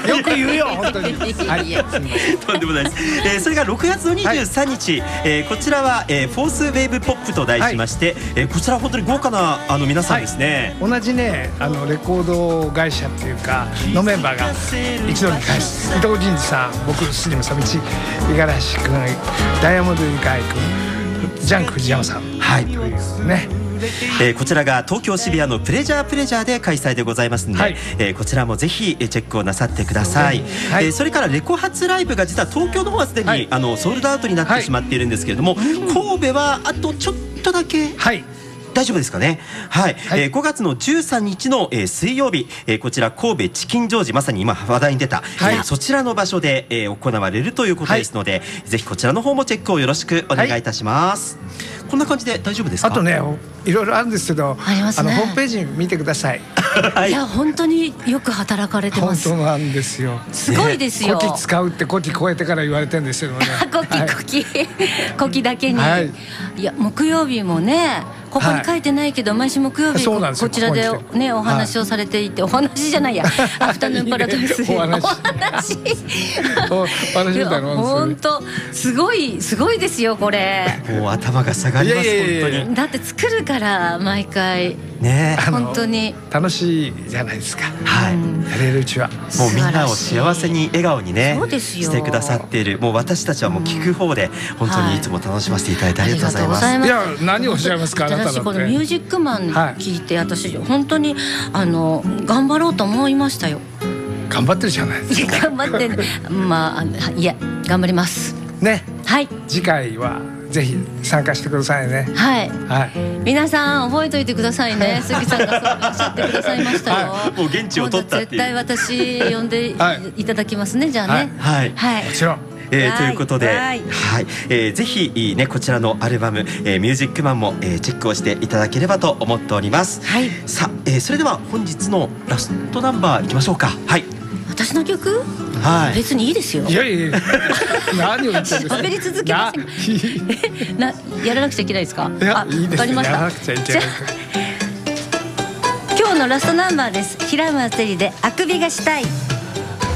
よく言うよ本当に。はい、 とんでもないです。それが6月の23日、こちらはフォースウェーブポップと題しまして、こちら本当に豪華な皆さんですね。 同じねレコード会社っていうかのメンバーが一度に返す。伊藤仁二さん、僕杉村三道、五十嵐君、ダイヤモンドユニカイ君、ジャンク藤山さん、はいというね。 こちらが東京渋谷のプレジャーで開催でございますので、こちらもぜひチェックをなさってください。それからレコ発ライブが実は東京の方はすでにソールドアウトになってしまっているんですけれども、神戸はあとちょっとだけ大丈夫ですかね。はい、5月の13日の水曜日、こちら神戸チキンジョージ、まさに今話題に出た、そちらの場所で行われるということですので、ぜひこちらの方もチェックをよろしくお願いいたします。こんな感じで大丈夫ですか。 あとね、いろいろあるんですけど、ホームページ見てください。 いや本当によく働かれてます。 本当なんですよ。 すごいですよ。 古希使うって古希超えてから言われてるんですよね。 古希だけに。いや木曜日もね。ここに書いてないけど、毎週木曜日こちらでねお話をされていて、お話じゃないや、アフタヌーンパラダイスお話みたいな。本当すごいですよこれ。 もう頭が下がります本当に。 だって作るから毎回ね、 本当に楽しいじゃないですか。はい、やれるうちはもうみんなを幸せに笑顔にねしてくださっている。もう私たちはもう聞く方で本当にいつも楽しませていただいてありがとうございます。 いや何をおっしゃいますか。 私このミュージックマン聞いて、私本当に頑張ろうと思いましたよ。 頑張ってるじゃないですか。 頑張ってまあいや頑張りますね。 はい、 次回はぜひ参加してくださいね。 はい、皆さん覚えておいてくださいね。杉さんがそうおっしゃってくださいましたよ。 もう現地を取ったっていう。 絶対私呼んでいただきますね。じゃあね。 はい、 もちろん。 ということで、ぜひねこちらのアルバム、ミュージックマンもチェックをしていただければと思っております。さあ、それでは本日のラストナンバーいきましょうか。はい。 私の曲？別にいいですよ。 いや何を言ってるんですか。 喋り続けますやらなくちゃいけないですか。 いいですね。やらなくちゃいけない。 今日のラストナンバーです。平松絵里であくびがしたい。